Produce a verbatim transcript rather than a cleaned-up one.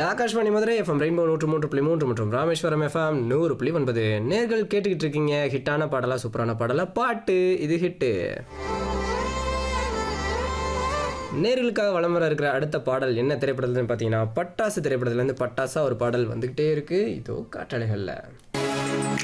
Akashvani Madurai FM rainbow நூற்று மூன்று புள்ளி மூன்று மற்றும் ராமேஸ்வரம் எஃப்எம் நூறு புள்ளி ஒன்பது. நேர்கள் கேட்டுக்கிட்டு இருக்கீங்க ஹிட்டான பாடலா, சூப்பரான பாடலா, பாட்டு இது ஹிட்டு. நேர்களுக்காக வலம் வர இருக்கிற அடுத்த பாடல் என்ன திரைப்படத்துலன்னு பார்த்தீங்கன்னா, பட்டாசு திரைப்படத்துலேருந்து பட்டாசா ஒரு பாடல் வந்துக்கிட்டே இருக்கு. இதோ காற்றலைகளில்